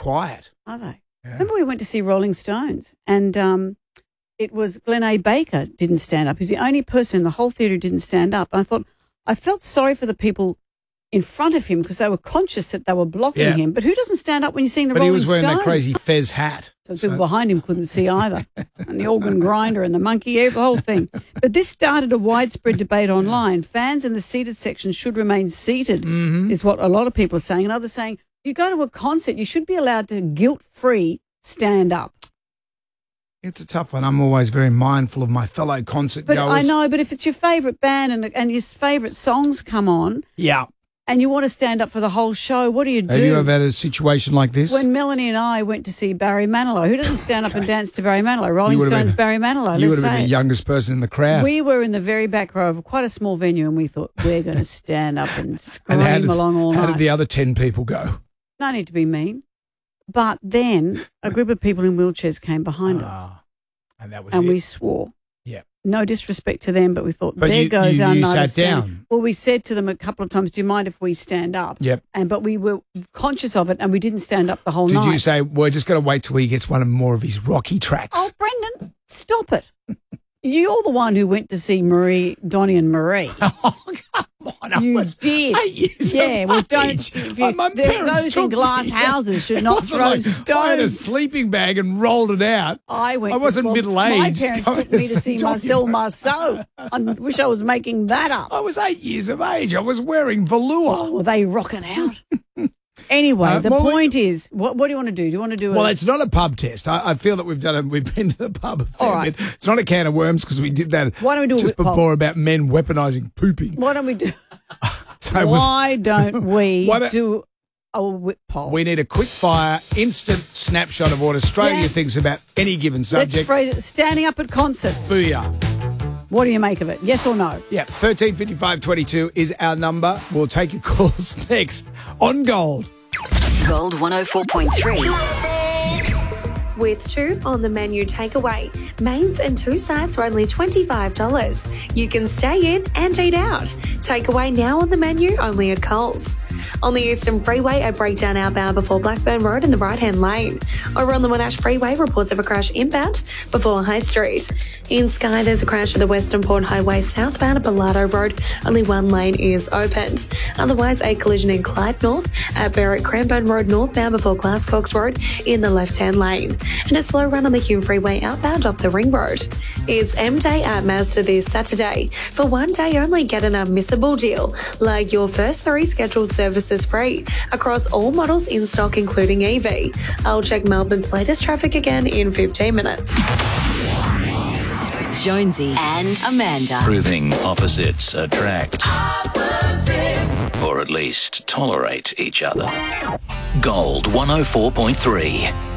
quiet. Are they? Yeah. Remember we went to see Rolling Stones and it was Glenn A. Baker didn't stand up. He was the only person in the whole theatre who didn't stand up. And I felt sorry for the people in front of him because they were conscious that they were blocking him. But who doesn't stand up when you're seeing the Rolling Stones? But he was wearing that crazy fez hat. So people behind him couldn't see either. And the organ grinder and the monkey, the whole thing. But this started a widespread debate online. Fans in the seated section should remain seated, is what a lot of people are saying. And others saying, you go to a concert, you should be allowed to guilt-free stand up. It's a tough one. I'm always very mindful of my fellow concert goers. I know, but if it's your favourite band and your favourite songs come on, and you want to stand up for the whole show, what do you do? Have you ever had a situation like this? When Melanie and I went to see Barry Manilow, who doesn't stand up and dance to Barry Manilow? Rolling Stones, Barry Manilow. You would have been the youngest person in the crowd. We were in the very back row of quite a small venue, and we thought, we're going to stand up and scream along all night. How did the other 10 people go? No need to be mean. But then a group of people in wheelchairs came behind us. And that was we swore. Yeah. No disrespect to them, but we thought, but there goes our you night sat of standing. down. Well, we said to them a couple of times, do you mind if we stand up? Yep. But we were conscious of it and we didn't stand up the whole night. Did you say, we're just going to wait till he gets one of more of his Rocky tracks? Oh, Brendan, stop it. You're the one who went to see Donnie and Marie. Oh, come on. You did. 8 years yeah, well, don't. Those in glass houses should not throw stones. I had a sleeping bag and rolled it out. I wasn't middle-aged. My parents took me to see Marcel Marceau. I wish I was making that up. I was 8 years of age. I was wearing velour. Oh, were they rocking out? Anyway, the point is, what do you want to do? Do you want to do Well, it's not a pub test. I feel that we've been to the pub a fair bit. It's not a can of worms because we did that Why don't we do just before about men weaponising pooping. Why don't we do Why don't we do a whip poll? We need a quick fire, instant snapshot of what Australia thinks about any given subject. Let's phrase it, standing up at concerts. Booyah. What do you make of it? Yes or no? Yeah, 135522 is our number. We'll take your calls next on Gold. Gold 104.3. With 2 on the menu takeaway, mains and 2 sides for only $25. You can stay in and eat out. Takeaway now on the menu only at Coles. On the Eastern Freeway, a breakdown outbound before Blackburn Road in the right-hand lane. Over on the Monash Freeway, reports of a crash inbound before High Street. In Skye, there's a crash at the Western Port Highway southbound at Bellardo Road. Only one lane is opened. Otherwise, a collision in Clyde North at Berwick Cranbourne Road northbound before Glasscox Road in the left-hand lane. And a slow run on the Hume Freeway outbound up the Ring Road. It's M-Day at Mazda this Saturday. For one day only, get an unmissable deal, like your first 3 scheduled services free across all models in stock, including EV. I'll check Melbourne's latest traffic again in 15 minutes. Jonesy and Amanda. Proving opposites attract. Or at least tolerate each other. Gold 104.3.